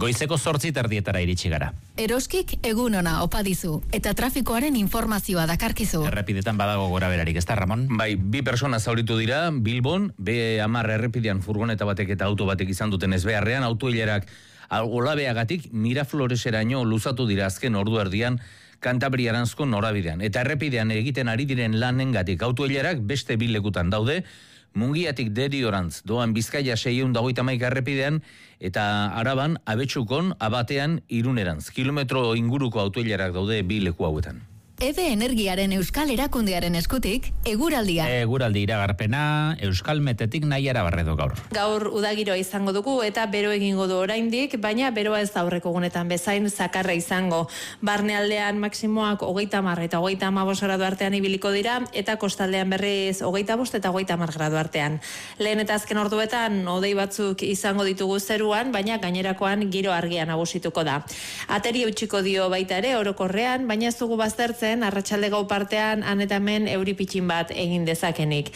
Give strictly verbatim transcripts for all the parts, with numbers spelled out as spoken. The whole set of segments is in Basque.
Goizeko zortzi terdietara iritsi gara. Eroskik egun ona opa dizu, eta trafikoaren informazioa dakarkizu. Errepidetan badago gora berarik, ez da, Ramon? Bai, bi persona zauritu dira, Bilbon, be hamar errepidean furgoneta batek eta auto batek izan duten ezbeharrean, autoilerak olabeagatik Mirafloreseraino luzatu dira azken ordu erdian Kantabriaranzko norabidean. Eta errepidean egiten ari diren lanengatik autoilerak beste bi lekutan daude, Mungiatik Deriorantz doan Bizkaia seiehun eta hogeita hamaika errepidean eta Araban Abetsukon Abatean Irunerantz. Kilometro inguruko autoilerak daude bi leku hauetan. Ebe Energiaren Euskal Erakundearen eskutik, eguraldia. Eguraldi iragarpena, Euskal Metetik Naiara Barredo gaur. Gaur udagiroa izango dugu eta bero egingo du oraindik, baina beroa ez da aurreko gunetan bezain zakarra izango. Barnealdean maksimoak hogeita hamar eta hogeita hamabost gradu artean ibiliko dira, eta kostaldean berriz hogeita bost eta hogeita hamar gradu artean. Lehen eta azken orduetan hodei batzuk izango ditugu zeruan, baina gainerakoan giro argia nagusituko da. Ateri eutxiko dio baita ere orokorrean, baina ez dugu baztertzen arratsalde gau partean han eta hemen euri pitxin bat egin dezakenik.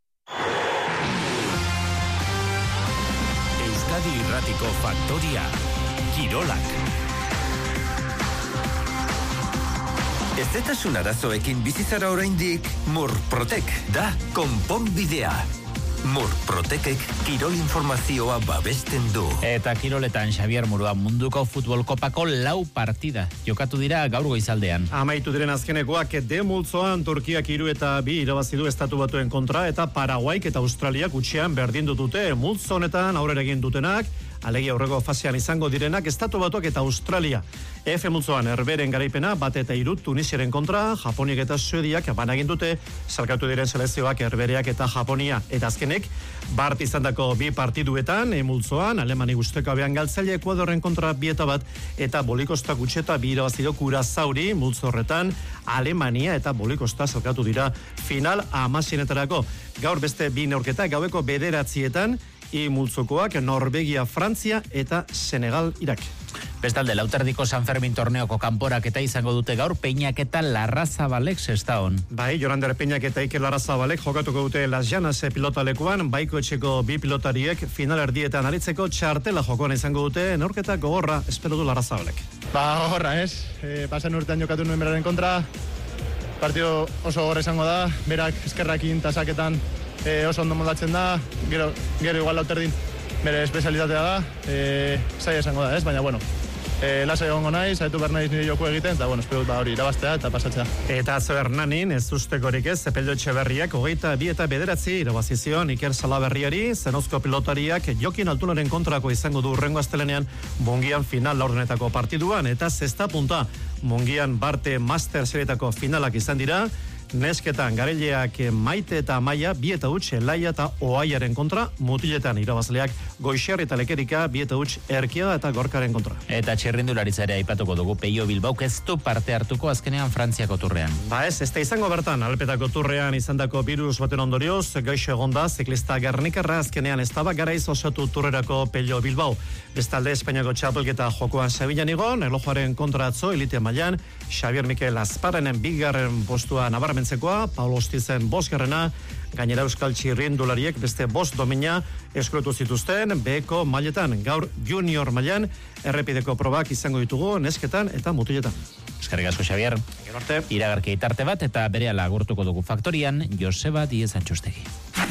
Euskadi Irratiko Faktoria Kirolak. Ezetasun arazoekin bizizara oraindik Murprotek da konponbidea. Murprotekek kirol informazioa babesten du. Eta kiroletan Xabier Murua munduko futbol kopako lau partida jokatu dira gaur goizaldean. Amaitu diren azkenekoak de multzoan Turkiak hiru eta bi irabazi du Estatu Batuen kontra eta Paraguaik eta Australiak utxean berdindu dute multzo honetan aurrera egin dutenak. Alegia aurreko fasean izango direnak Estatu Batuak eta Australia. F multzoan Herberen garaipena bat eta hiru Tunisiaren kontra, Japoniak eta Suediak banagin dute, salkatu diren selekzioak Herbereak eta Japonia. Eta azkenek, bart izandako bi partiduetan, E multzoan, Alemani guztekabean galtzaile Ekuadorren kontra bieta bat, eta Bolikosta gutxeta bi irabazido Kurazauri, multzo horretan, Alemania eta Bolikosta salkatu dira final hamasienetarako. Gaur beste bi neurketa, gaueko bederatzietan, I multzokoak Norvegia, Frantzia eta Senegal, Irak. Bestalde, lauterdiko San Fermin torneoko kanporak eta izango dute gaur Peñak eta Larrazabalek sestaon. Bai, Jorander Peñak eta Iker Larrazabalek jokatuko dute Las Llanas pilotalekuan, baiko etxeko bi pilotariek final erdietan aritzeko txartela jokoan izango dute, neurketa gogorra espero du Larrazabalek. Ba, gogorra, ez? E, pasan urtean jokatu nuen beraren kontra, partido oso gogorra izango da, berak eskerrakin tasaketan e, oso ondo moldatzen da, gero, gero igual lauterdin bere espezialitatea da, e, zaila esango da, ez? Baina, bueno, e, lasa egongo naiz, zaitu behar naiz nire joku egiten, eta, bueno, espero ba, hori irabaztea eta pasatzea. Eta atzo Hernanin, ez ustekorik ez, Zepelio Etxeberriak, hogeita bi eta bederatzi irabazizion Iker Salaberriari, zenozko pilotariak Jokin Altunaren kontrako izango du urrengo astelenean Mungian final laurdenetako partiduan, eta zesta punta Mungian Barte Master serietako finalak izan dira, nesketan Garaileak Maite eta Amaia bi eta huts Laia eta Oaiaren kontra, mutiletan irabazleak Goixerri eta Lekerika bi eta huts Erkia eta Gorkaren kontra. Eta txirrindularitza ere aipatuko dugu Peio Bilbauk ez du parte hartuko azkenean Frantziako turrean. Ba ez, ez da izango bertan, Alpetako turrean izandako virus baten ondorioz, gaixo egonda, ziklista Gernikarra azkenean ez daba garaiz osatu turrerako Peio Bilbao. Bestalde Espainiako txapelketa jokoan Sevillan igon, erlojuaren kontra atzo elite mailan, Xavier Mikel Azparenen bigarren postua nabarmen Mentzekoa, Paulo Ostizen bosgarrena, gainera euskal txirrindulariek beste bost domina eskrotu zituzten, beheko mailetan, gaur junior mailan, errepideko probak izango ditugu, nesketan eta mutiletan. Eskerrik asko, Xavier. Gerarte. Iragarki itarte bat eta berehala agurtuko dugu Faktorian, Joseba Diez Antxustegi.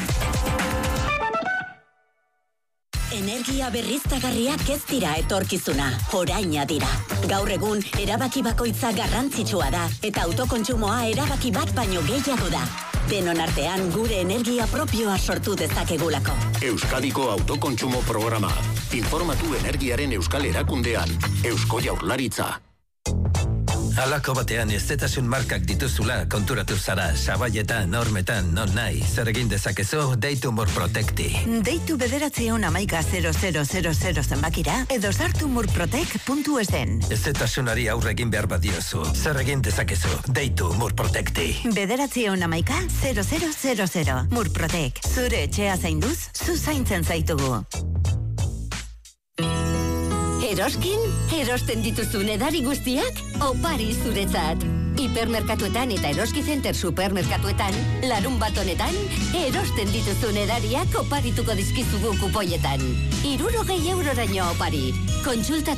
Energia berriztagarriak ez dira etorkizuna, oraina dira. Gaur egun, erabaki bakoitza garrantzitsua da, eta autokontsumoa erabaki bat baino gehiago da. Denon artean gure energia propioa sortu dezakegulako. Euskadiko autokontsumo programa. Informatu energiaren euskal erakundean. Eusko Jaurlaritza. Halako batean ezetasun markak dituzula konturatu zara, sabaietan, normetan, non nahi, zer egin dezakezu, deitu Murprotekti. Deitu bederatzion amaika zero zero zero zero zenbakira, edo sartu murprotek puntu esen. Ezetasunari aurre egin behar badiozu, zer egin dezakezu, deitu Murprotekti. Bederatzion amaika zero zero zero zero. Murprotek, zure etxea zainduz, zu zaintzen zaitugu. Eroskin, erosten dituzun edari guztiak, opari zuretzat. Hipermerkatuetan eta Eroski Center supermerkatuetan, larun bat honetan, erosten dituzun edariak oparituko dizkizugu kupoietan. Hirurogei euroraino opari. Kontsulta